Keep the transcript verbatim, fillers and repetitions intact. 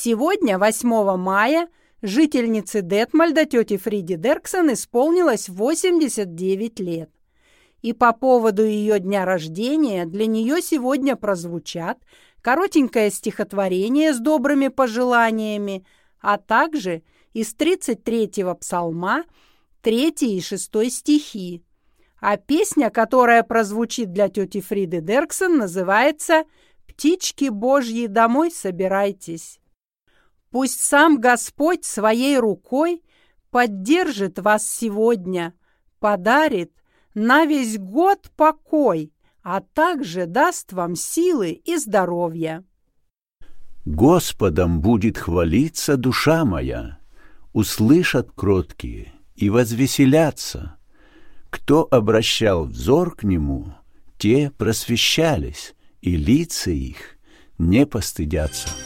Сегодня, восьмого мая, жительнице Детмольда, тете Фриде Дерксон, исполнилось восемьдесят девять лет. И по поводу ее дня рождения для нее сегодня прозвучат коротенькое стихотворение с добрыми пожеланиями, а также из тридцать третьего псалма третий и шестой стихи. А песня, которая прозвучит для тети Фриды Дерксон, называется «Птички Божьи, домой собирайтесь». Пусть сам Господь своей рукой поддержит вас сегодня, подарит на весь год покой, а также даст вам силы и здоровья. Господом будет хвалиться душа моя, услышат кроткие и возвеселятся. Кто обращал взор к нему, те просвещались, и лица их не постыдятся.